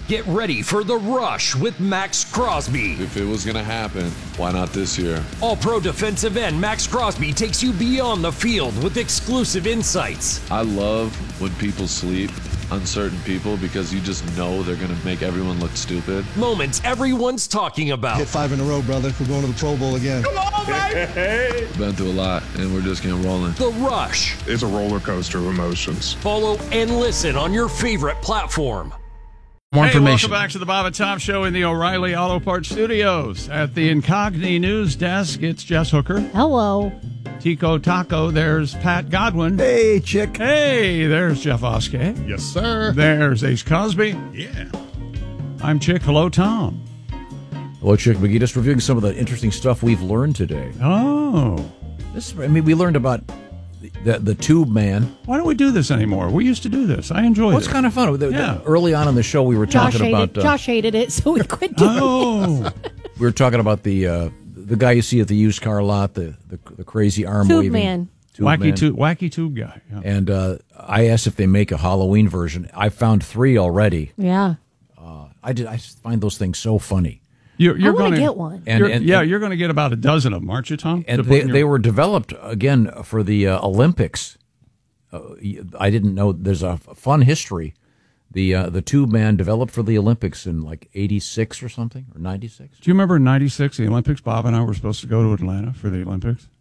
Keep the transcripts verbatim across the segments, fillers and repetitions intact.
Get ready for The Rush with Max Crosby. If it was going to happen, why not this year? All-Pro defensive end Max Crosby takes you beyond the field with exclusive insights. I love when people sleep on certain people because you just know they're going to make everyone look stupid. Moments everyone's talking about. Hit five in a row, brother. We're going to the Pro Bowl again. Come on, baby! Been through a lot, and we're just getting rolling. The Rush. It's a roller coaster of emotions. Follow and listen on your favorite platform. More hey, information. welcome back to the Bob and Tom Show in the O'Reilly Auto Parts Studios. At the Incogni News Desk, it's Jess Hooker. Hello. Tico Taco, there's Pat Godwin. Hey, chick. Hey, there's Jeff Oskey. Yes, sir. There's Ace Cosby. Yeah. I'm Chick. Hello, Tom. Hello, Chick McGee. Just reviewing some of the interesting stuff we've learned today. Oh. This, I mean, we learned about the, the, the Tube Man. Why don't we do this anymore? We used to do this. I enjoyed Well, it. it's kind of fun. The, Yeah. the, early on in the show, we were Josh talking hated, about. Uh, Josh hated it, so we quit doing Oh. it. we were talking about the uh, the guy you see at the used car lot, the the, the crazy arm Tube waving man. Tube wacky, man. tube, wacky tube guy. Yeah. And uh, I asked if they make a Halloween version. I found three already. Yeah. I did. I just find those things so funny. You're, you're I want going to get one. And, You're- and yeah, and, you're going to get about a dozen of them, aren't you, Tom? and To put they in your- they were developed again for the uh, Olympics. Uh, I didn't know there's a fun history. The uh, the Tube Man developed for the Olympics in like eighty-six or something, or ninety-six. Do you remember in ninety-six, the Olympics? Bob and I were supposed to go to Atlanta for the Olympics.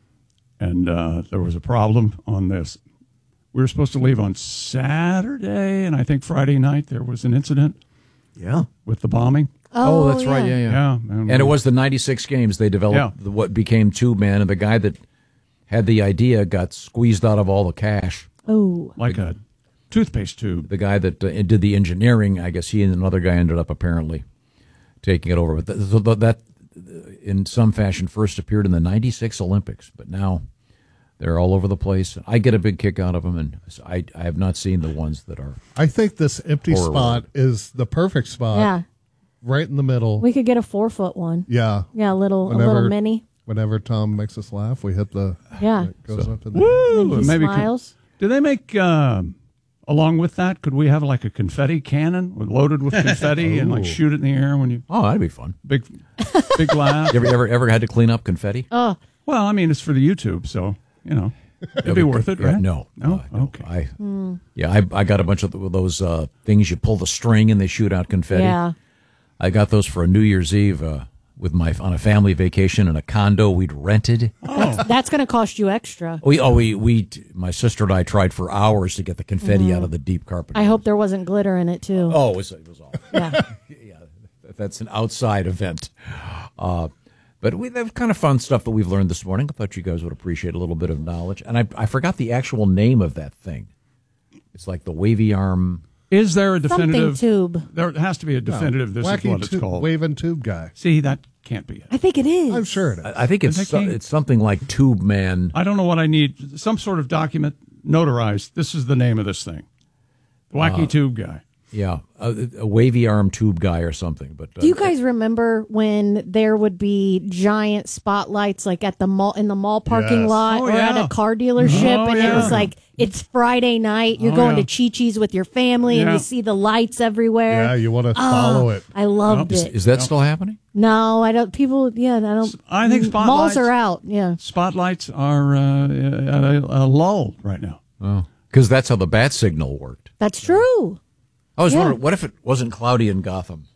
And uh, there was a problem on this. We were supposed to leave on Saturday, and I think Friday night there was an incident Yeah. with the bombing. Oh, that's right. Yeah, yeah. Yeah. And, And it was the ninety-six games they developed Yeah. the, what became Tube Man, and the guy that had the idea got squeezed out of all the cash. Oh. like a toothpaste tube. The guy that uh, did the engineering, I guess he and another guy ended up apparently taking it over. But th- so th- that, uh, in some fashion, first appeared in the ninety-six Olympics, but now they're all over the place. I get a big kick out of them, and I, I have not seen the ones that are. I think this empty Horror spot road. is the perfect spot. Yeah. Right in the middle. We could get a four foot one. yeah. Yeah, a little, a Whenever- little mini. Whenever Tom makes us laugh, we hit the. Yeah. It goes So- up in the. And Woo! he Maybe could- smiles. do they make, um, along with that, could we have like a confetti cannon loaded with confetti and like shoot it in the air when you. Oh, that'd be fun. Big, big laugh. You ever ever ever had to clean up confetti? Oh, Well, I mean, it's for the YouTube, so, you know, it'd be worth it, Yeah, right? No, No? Uh, Okay. I, yeah, I I got a bunch of those uh, things you pull the string and they shoot out confetti. yeah. I got those for a New Year's Eve uh, with my on a family vacation in a condo we'd rented. That's, that's going to cost you extra. We oh we we my sister and I tried for hours to get the confetti out of the deep carpet. I hope there wasn't glitter in it, too. Oh, it was it was awful. Yeah. Yeah, that's an outside event. Uh, but we have kind of fun stuff that we've learned this morning. I thought you guys would appreciate a little bit of knowledge. And I I forgot the actual name of that thing. It's like the wavy arm. Is there a Something definitive? tube. There has to be a definitive. This is Wacky what it's tube, called. waving tube guy. See, that can't be it. I think it is. I'm sure it is. I I think it's Is that so, key? it's something like Tube Man. I don't know what I need. Some sort of document notarized. This is the name of this thing. Wacky Uh, tube guy. Yeah, a, a wavy arm tube guy or something. But uh, Do you guys remember when there would be giant spotlights like at the mall in the mall parking Yes. lot Oh, or at yeah. a car dealership Oh, and it yeah. was like it's Friday night, you're Oh, going yeah. to Chi-Chi's with your family and Yeah. you see the lights everywhere. Yeah, you want to Oh, follow it. I loved is, it. is that still happening? No, I don't people yeah, I don't I think malls spotlights- are out. Yeah. Spotlights are uh, at a, a lull right now. Oh, because that's how the bat signal worked. That's true. I was Yeah. wondering, what if it wasn't cloudy in Gotham?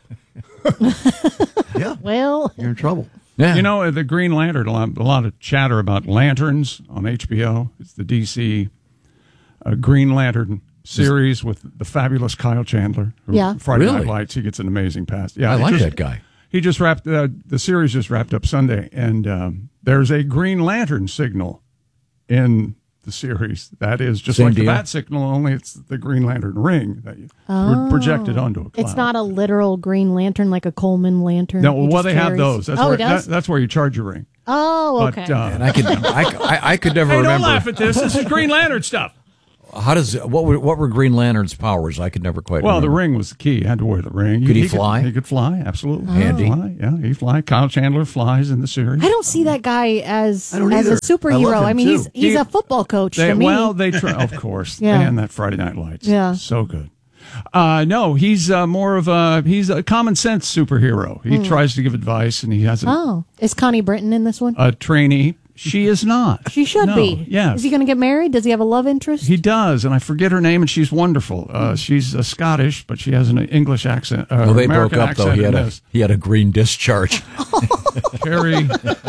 Yeah, Well, you're in trouble. Yeah, You know, the Green Lantern, a lot, a lot of chatter about lanterns on H B O. It's the D C uh, Green Lantern series with the fabulous Kyle Chandler. who- Yeah. Friday Really? Night Lights. He gets an amazing pass. Yeah, I he like just- that guy. He just wrapped, uh, the series just wrapped up Sunday, and um, there's a Green Lantern signal in the series. That is just Same like deal. the bat signal, only it's the Green Lantern ring that you pro- projected onto a cloud. it's not a literal green lantern like a Coleman lantern. No, He well, just they have carries- those. That's oh, where he does? that, that's where you charge your ring. Oh, But, okay. uh, And I could, I, I, I could never hey, don't remember. laugh at this. This is Green Lantern stuff. How does what were what were Green Lantern's powers? I could never quite. Well, the remember. ring was the key. You had to wear the ring. Could he fly? Could, he could fly, absolutely. Handy. Fly, yeah, he fly. Kyle Chandler flies in the series. I don't see that guy as I don't as either. a superhero. I love him, I mean, too. he's he's He- a football coach They, to me. well, they try, of course. Yeah. And that Friday Night Lights. Yeah. So good. Uh, no, he's uh, more of a he's a common sense superhero. He tries to give advice, and he has a, Oh, is Connie Britton in this one? a trainee. She is not. She should No, be. Yes. Is he going to get married? Does he have a love interest? He does, and I forget her name, and she's wonderful. Uh, she's uh, Scottish, but she has an English accent. Uh, Well, they American broke up though. accent He had in a this. he had a green discharge, Carrie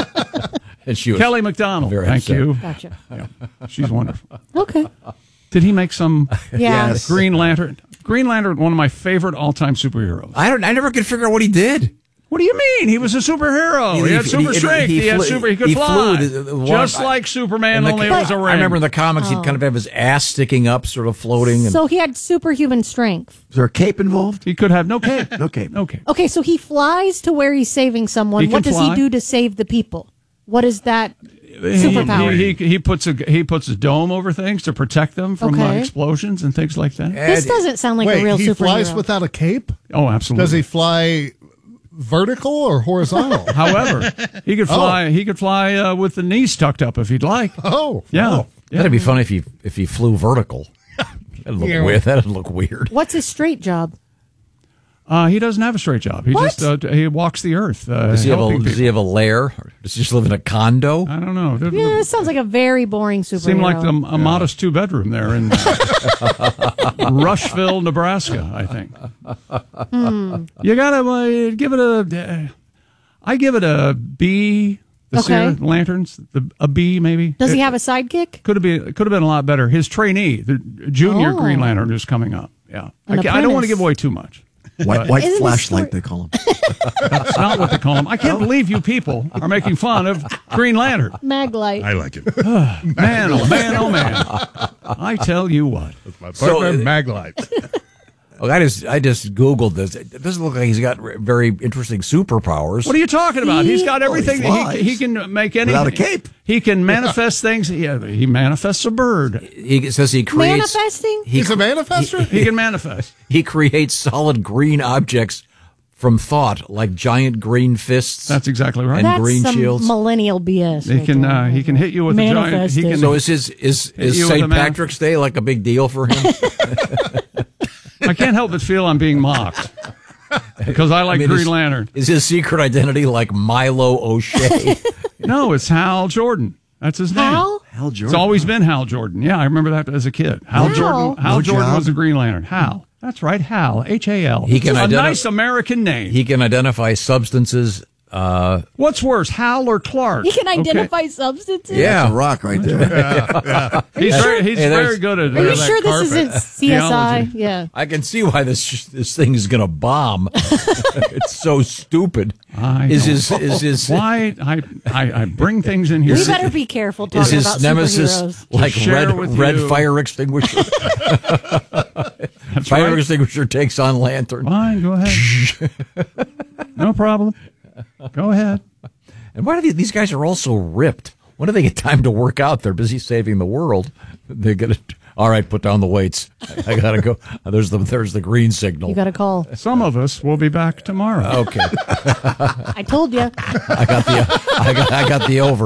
and she was Kelly McDonald. very Thank upset. you. Gotcha. Yeah, she's wonderful. Okay. Did he make some Yeah. Yes. Green Lantern? Green Lantern, one of my favorite all-time superheroes. I don't. I never could figure out what he did. What do you mean? He was a superhero. He, He- had he- super he- strength. He, he had flew- super. He could he fly, flew the- the just one- like Superman. In the- Only it was a ring. I remember in the comics he'd kind of have his ass sticking up, sort of floating. And So he had superhuman strength. Is there a cape involved? He could have no cape. No cape. No cape. Okay, so he flies to where he's saving someone. He What can does fly. he do to save the people? What is that He, superpower? he, he, he puts a he puts a dome over things to protect them from uh, Okay. explosions and things like that. this doesn't sound like Wait, a real he superhero. flies without a cape? Oh, absolutely. Does he fly vertical or horizontal? However, he could fly. He could fly uh, with the knees tucked up if he'd like. Oh, Yeah. wow. Yeah. that'd be funny if he if he flew vertical. That'd look Yeah. weird. That'd look weird. What's his straight job? Uh, he doesn't have a straight job. He What? just uh, he walks the earth. Uh, Does he have a helping Does he people. have a lair? Or does he just live in a condo? I don't know. It Yeah, this sounds like a very boring superhero. seemed like a, a modest two bedroom there in uh, Rushville, Nebraska. I think. Hmm. You gotta uh, give it a. Uh, I give it a B. The Okay. Sierra Lanterns, the, a B maybe. Does he It have a sidekick? Could have been could have been a lot better. His trainee, the junior Oh. Green Lantern, is coming up. Yeah, I, An ca- I don't want to apprentice. give away too much. White, white Isn't the flashlight, story- they call him. That's not what they call him. I can't believe you people are making fun of Green Lantern. Maglite. I like it. Man, oh man, oh man! I tell you what. My So, partner, uh, Maglite. Oh, I just I just googled this. It doesn't look like he's got re- very interesting superpowers. What are you talking about? He's got everything. Oh, he he, flies. he can make anything. Without a cape. He can manifest things. He, he manifests a bird. He says he creates. Manifesting? He, He's a manifester? He can manifest. he creates solid green objects from thought, like giant green fists. That's exactly right. And That's green some shields. millennial B S. He right can there. uh, he can hit you with a giant. He Manifesting. can. So is his is Hit is you with a Saint man- Patrick's Day like a big deal for him? I can't help but feel I'm being mocked because I like I mean, Green is- Lantern. Is his secret identity like Milo O'Shea? No, it's Hal Jordan. That's his name. Hal? Hal It's Jordan. always been Hal Jordan. Yeah, I remember that as a kid. Hal Hal? Jordan. Hal No Jordan job. was a Green Lantern. Hal. That's right. Hal. H A L. He can a identi- nice American name. he can identify substances. Uh, What's worse, Hal or Clark? He can Okay. identify substances? yeah, That's a rock right there. He's very, he's Hey, there's- very good at Are you that sure this carpet. isn't C S I? Theology. Yeah. I can see why this this thing is going to bomb. It's so stupid. I Is know. his is his Why I, I I bring things in here. We better be careful is talking his about nemesis superheroes. like share red with red you. fire extinguisher? That's Fire right. extinguisher takes on lantern. Fine, go ahead. No problem. Go ahead. And why do these, these guys are all so ripped? When do they get time to work out? They're busy saving the world. They're gonna. All right, put down the weights. I gotta go. There's the there's the green signal. You got to call. Some of us will be back tomorrow. Okay, I told you. I got the I got I got the over.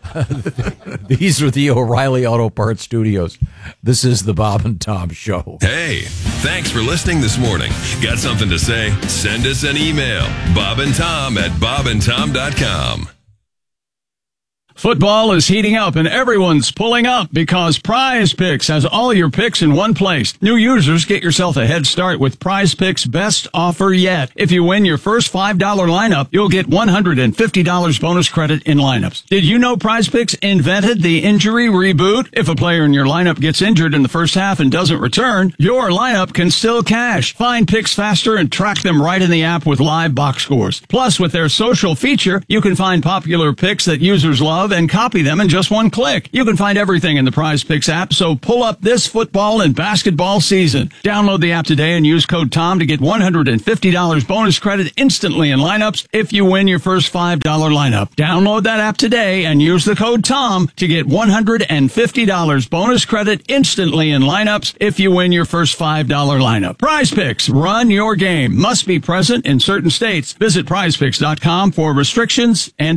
These are the O'Reilly Auto Parts Studios. This is the Bob and Tom Show. Hey, thanks for listening this morning. Got something to say? Send us an email. Bob and Tom at bob and tom dot com. Football is heating up and everyone's pulling up because Prize Picks has all your picks in one place. New users, get yourself a head start with Prize Picks' best offer yet. If you win your first five dollar lineup, you'll get one hundred fifty dollars bonus credit in lineups. Did you know Prize Picks invented the injury reboot? If a player in your lineup gets injured in the first half and doesn't return, your lineup can still cash. Find picks faster and track them right in the app with live box scores. Plus, with their social feature, you can find popular picks that users love and copy them in just one click. You can find everything in the Prize Picks app, so pull up this football and basketball season. Download the app today and use code TOM to get one hundred fifty dollars bonus credit instantly in lineups if you win your first five dollar lineup. Download that app today and use the code TOM to get one hundred fifty dollars bonus credit instantly in lineups if you win your first five dollar lineup. Prize Picks, run your game. Must be present in certain states. Visit prize picks dot com for restrictions and details.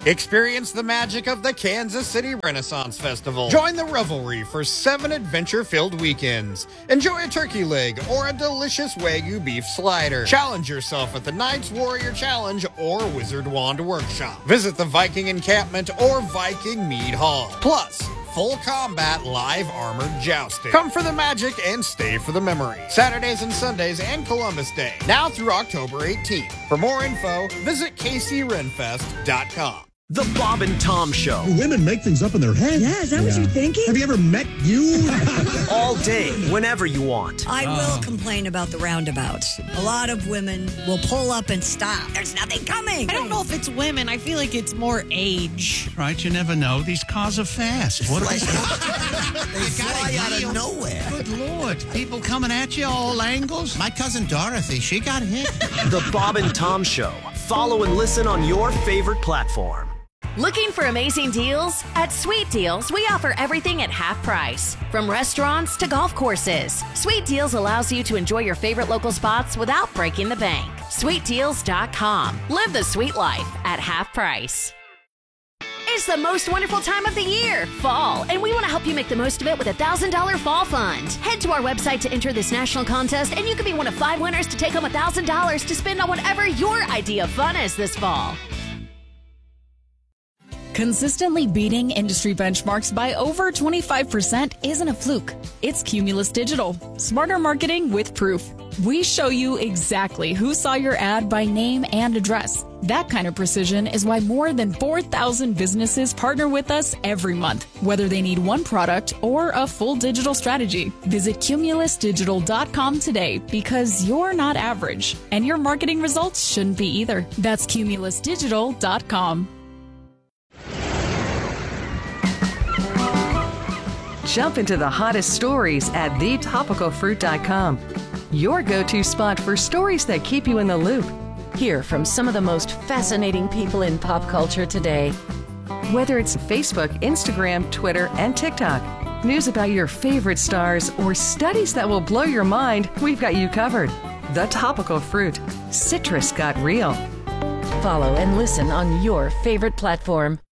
Experience the magic of the Kansas City Renaissance Festival. Join the revelry for seven adventure-filled weekends. Enjoy a turkey leg or a delicious Wagyu beef slider. Challenge yourself at the Knights Warrior Challenge or Wizard Wand Workshop. Visit the Viking Encampment or Viking Mead Hall. Plus, full combat live armored jousting. Come for the magic and stay for the memory. Saturdays and Sundays and Columbus Day. Now through October eighteenth. For more info, visit K C Renfest dot com. The Bob and Tom Show. Do women make things up in their head? Yeah, is that what you're thinking? Have you ever met you? All day, whenever you want. I will complain about the roundabouts. A lot of women will pull up and stop. There's nothing coming. I don't know if it's women. I feel like it's more age. Right, you never know. These cars are fast. What are they? They fly out of nowhere. Good Lord. People coming at you all angles. My cousin Dorothy, she got hit. The Bob and Tom Show. Follow and listen on your favorite platform. Looking for amazing deals? At Sweet Deals, we offer everything at half price. From restaurants to golf courses, Sweet Deals allows you to enjoy your favorite local spots without breaking the bank. sweet deals dot com. Live the sweet life at half price. It's the most wonderful time of the year, fall, and we want to help you make the most of it with a one thousand dollars Fall Fund. Head to our website to enter this national contest, and you can be one of five winners to take home one thousand dollars to spend on whatever your idea of fun is this fall. Consistently beating industry benchmarks by over twenty-five percent isn't a fluke. It's Cumulus Digital. Smarter marketing with proof. We show you exactly who saw your ad by name and address. That kind of precision is why more than four thousand businesses partner with us every month, whether they need one product or a full digital strategy. Visit cumulus digital dot com today because you're not average, and your marketing results shouldn't be either. That's cumulus digital dot com. Jump into the hottest stories at the topical fruit dot com. Your go-to spot for stories that keep you in the loop. Hear from some of the most fascinating people in pop culture today. Whether it's Facebook, Instagram, Twitter, and TikTok, news about your favorite stars, or studies that will blow your mind, we've got you covered. The Topical Fruit. Citrus got real. Follow and listen on your favorite platform.